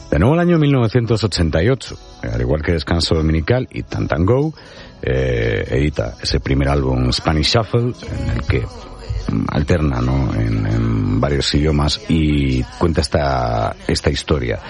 De nuevo el año 1988, al igual que Descanso Dominical y Tan Go, edita ese primer álbum Spanish Shuffle, en el que alterna, ¿no?, en varios idiomas y cuenta esta historia.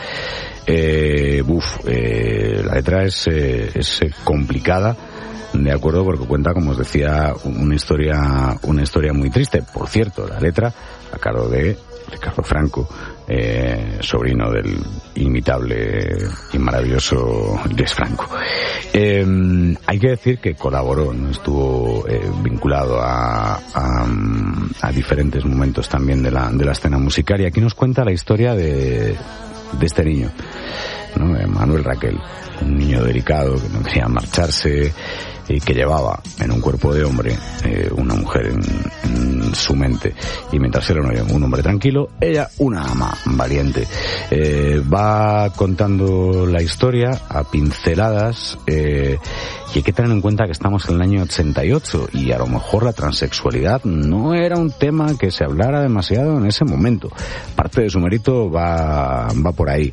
La letra es complicada, de acuerdo, porque cuenta, como os decía, una historia muy triste. Por cierto, la letra a cargo de Ricardo Franco, sobrino del inimitable y maravilloso Luis Franco. Hay que decir que colaboró, ¿no? Estuvo vinculado a diferentes momentos también de la escena musical, y aquí nos cuenta la historia de este niño, ¿no? Manuel Raquel, un niño delicado que no quería marcharse y que llevaba en un cuerpo de hombre una mujer en su mente, y mientras él era un hombre tranquilo, ella una ama valiente. Va contando la historia a pinceladas, y hay que tener en cuenta que estamos en el año 88 y a lo mejor la transexualidad no era un tema que se hablara demasiado en ese momento. Parte de su mérito va por ahí.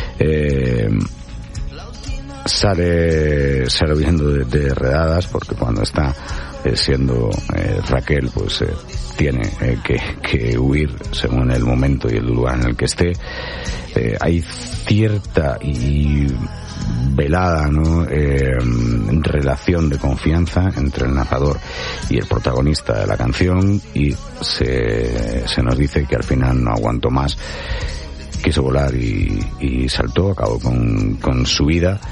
Sale huyendo de redadas, porque cuando está siendo Raquel, pues tiene que huir según el momento y el lugar en el que esté. Hay cierta y velada, ¿no?, relación de confianza entre el narrador y el protagonista de la canción, y se nos dice que al final no aguantó más, quiso volar y saltó, acabó con su vida.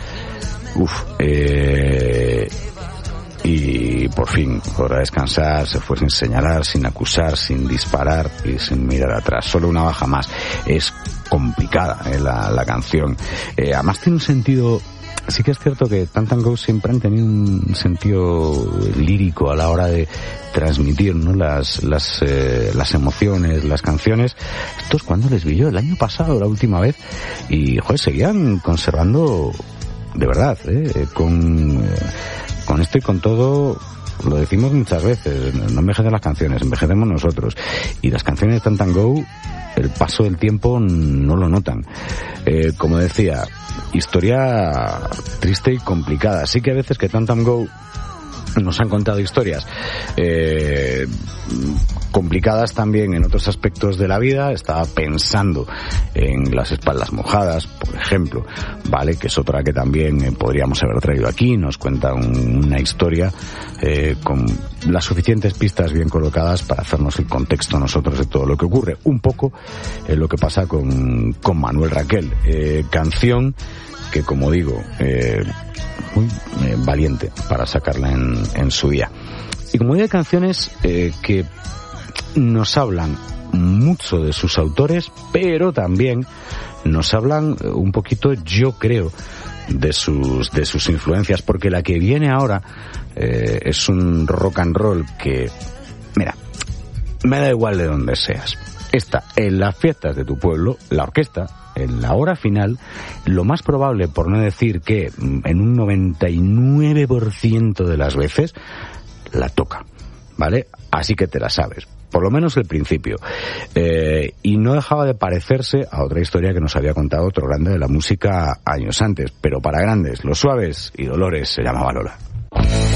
Y por fin podrá descansar, se fue sin señalar, sin acusar, sin disparar y sin mirar atrás. Solo una baja más. Es complicada la canción. Además tiene un sentido. Sí que es cierto que Tan Go siempre han tenido un sentido lírico a la hora de transmitir, ¿no?, las emociones, las canciones. Estos, cuando les vi yo el año pasado, la última vez, y joder, seguían conservando, de verdad, con esto y con todo. Lo decimos muchas veces, no envejecen las canciones, envejecemos nosotros. Y las canciones de Tan Go, el paso del tiempo no lo notan. Como decía, historia triste y complicada. Sí que a veces que Tan Go nos han contado historias complicadas también en otros aspectos de la vida. Estaba pensando en Las espaldas mojadas, por ejemplo, vale, que es otra que también podríamos haber traído aquí. Nos cuenta una historia con las suficientes pistas bien colocadas para hacernos el contexto nosotros de todo lo que ocurre. Un poco lo que pasa con Manuel Raquel, canción que, como digo, muy valiente para sacarla en su día. Y como digo, hay canciones que nos hablan mucho de sus autores, pero también nos hablan un poquito, yo creo, de sus influencias, porque la que viene ahora es un rock and roll que, mira, me da igual de donde seas. Está en las fiestas de tu pueblo, la orquesta, en la hora final, lo más probable, por no decir que en un 99% de las veces, la toca, ¿vale? Así que te la sabes, por lo menos el principio. Y no dejaba de parecerse a otra historia que nos había contado otro grande de la música años antes, pero para grandes, Los Suaves y Dolores se llamaba Lola.